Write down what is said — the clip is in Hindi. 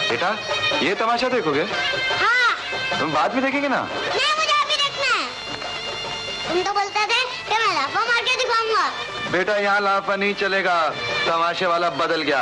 बेटा ये तमाशा देखोगे? हाँ। तुम बाद में देखेंगे ना? नहीं, मुझे अभी देखना है। तुम तो बोलते थे कि मैं लाफा मार के दिखाऊंगा। बेटा यहाँ लाफा नहीं चलेगा, तमाशे वाला बदल गया।